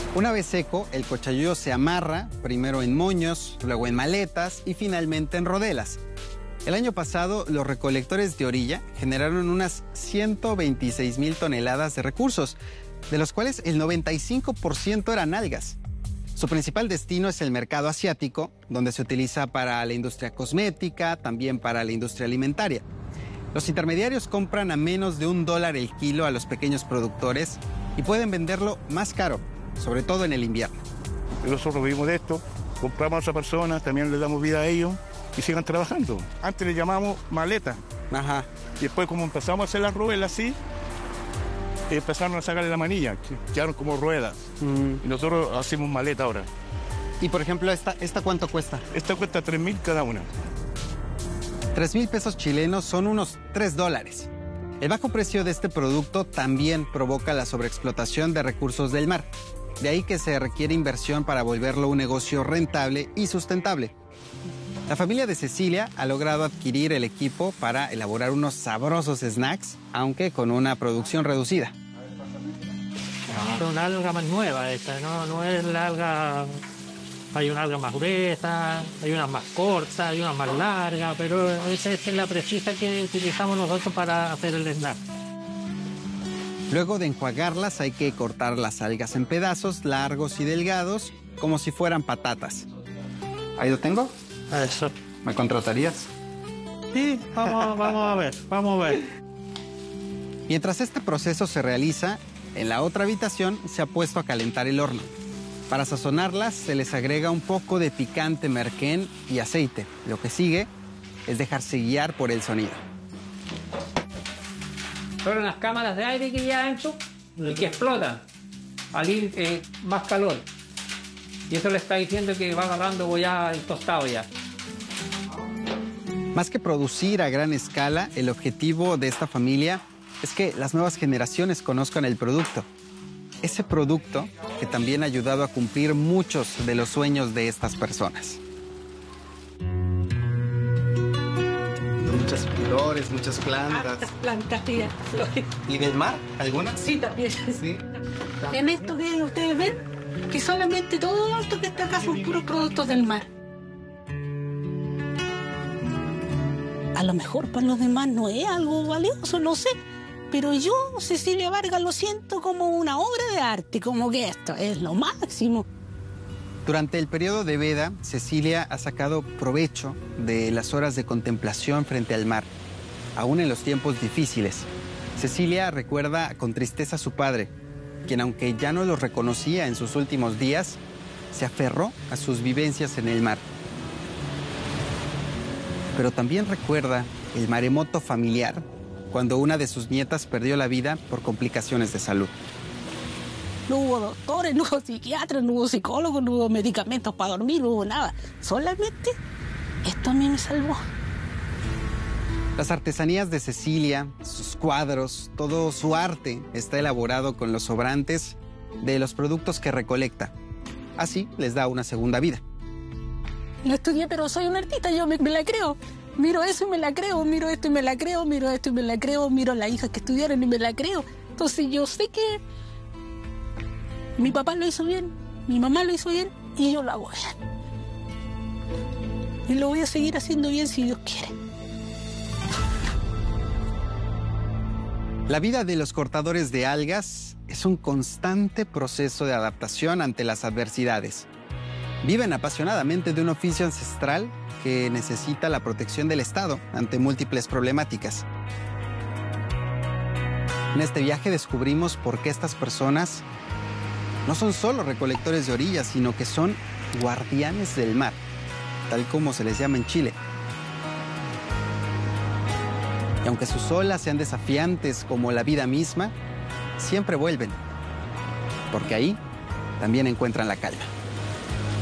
Una vez seco, el cochayuyo se amarra, primero en moños, luego en maletas y finalmente en rodelas. El año pasado, los recolectores de orilla generaron unas 126,000 toneladas de recursos, de los cuales el 95% eran algas. Su principal destino es el mercado asiático, donde se utiliza para la industria cosmética, también para la industria alimentaria. Los intermediarios compran a menos de $1 el kilo a los pequeños productores y pueden venderlo más caro, sobre todo en el invierno. Nosotros vivimos de esto, compramos a otras personas, también les damos vida a ellos y sigan trabajando. Antes le llamamos maleta. Ajá. Y después, como empezamos a hacer las ruedas así, empezaron a sacarle la manilla, quedaron como ruedas. Y nosotros hacemos maleta ahora. Y por ejemplo, ¿esta cuánto cuesta? Esta cuesta 3,000 cada una. 3,000 pesos chilenos son unos $3. El bajo precio de este producto también provoca la sobreexplotación de recursos del mar. De ahí que se requiere inversión para volverlo un negocio rentable y sustentable. La familia de Cecilia ha logrado adquirir el equipo para elaborar unos sabrosos snacks, aunque con una producción reducida. Es una alga más nueva esta, no es la alga. Hay una alga más gruesa, hay una más corta, hay una más larga, pero esa es la precisa que utilizamos nosotros para hacer el snack. Luego de enjuagarlas hay que cortar las algas en pedazos largos y delgados, como si fueran patatas. ¿Ahí lo tengo? Eso. ¿Me contratarías? Sí, vamos a ver. Mientras este proceso se realiza, en la otra habitación se ha puesto a calentar el horno. Para sazonarlas se les agrega un poco de picante merquén y aceite. Lo que sigue es dejarse guiar por el sonido. Son las cámaras de aire que ya hecho y que explotan al ir más calor. Y eso le está diciendo que va agarrando ya el tostado ya. Más que producir a gran escala, el objetivo de esta familia es que las nuevas generaciones conozcan el producto. Ese producto que también ha ayudado a cumplir muchos de los sueños de estas personas. Muchas flores, muchas plantas. Hartas plantas, sí, flores. ¿Y del mar? ¿Algunas? Sí, también. Sí. En esto que ustedes ven, que solamente todo esto que está acá son puros productos del mar. A lo mejor para los demás no es algo valioso, no sé. Pero yo, Cecilia Vargas, lo siento como una obra de arte, como que esto es lo máximo. Durante el periodo de veda, Cecilia ha sacado provecho de las horas de contemplación frente al mar, aún en los tiempos difíciles. Cecilia recuerda con tristeza a su padre, quien aunque ya no los reconocía en sus últimos días, se aferró a sus vivencias en el mar. Pero también recuerda el maremoto familiar, cuando una de sus nietas perdió la vida por complicaciones de salud. No hubo doctores, no hubo psiquiatras, no hubo psicólogos, no hubo medicamentos para dormir, no hubo nada. Solamente esto a mí me salvó. Las artesanías de Cecilia, sus cuadros, todo su arte está elaborado con los sobrantes de los productos que recolecta. Así les da una segunda vida. No estudié, pero soy una artista, yo me la creo. Miro eso y me la creo, miro esto y me la creo, miro esto y me la creo, miro a las hijas que estudiaron y me la creo. Entonces yo sé que mi papá lo hizo bien, mi mamá lo hizo bien y yo lo hago bien. Y lo voy a seguir haciendo bien si Dios quiere. La vida de los cortadores de algas es un constante proceso de adaptación ante las adversidades. Viven apasionadamente de un oficio ancestral que necesita la protección del Estado ante múltiples problemáticas. En este viaje descubrimos por qué estas personas no son solo recolectores de orillas, sino que son guardianes del mar, tal como se les llama en Chile. Y aunque sus olas sean desafiantes como la vida misma, siempre vuelven, porque ahí también encuentran la calma.